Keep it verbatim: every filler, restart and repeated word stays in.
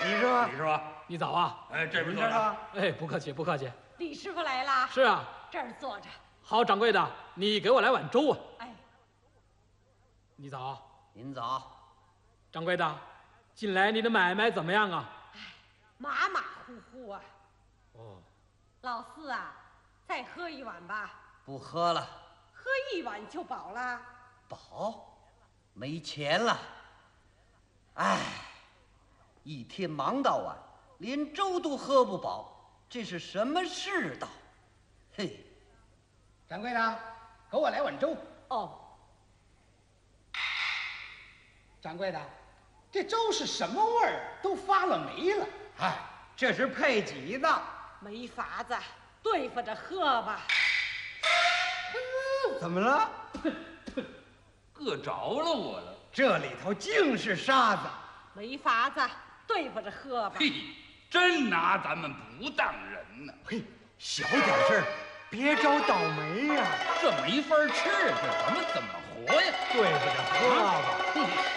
李师傅， 李师傅， 你早啊！ 哎，这边坐着。 哎，不客气，不客气。 李师傅来啦！ 是啊， 这儿坐着。 好，掌柜的，你给我来碗粥啊！ 哎， 你早。 您早。 掌柜的，近来你的买卖怎么样啊？ 哎，马马虎虎啊。 哦。 老四啊，再喝一碗吧。 不喝了。 喝一碗就饱了。 饱？没钱了。哎，一天忙到晚，连粥都喝不饱，这是什么世道？嘿， 掌柜的，给我来碗粥。 哦。 掌柜的，这粥是什么味儿？都发了霉了。 哎，这是配给的。 没法子，对付着喝吧。 怎么了？ 硌着了我了。 这里头尽是沙子。 没法子，对付着喝吧。 嘿，真拿咱们不当人呢。 嘿，小点事儿，别招倒霉呀。 这没法吃，这咱们怎么活呀？ 对付着喝吧。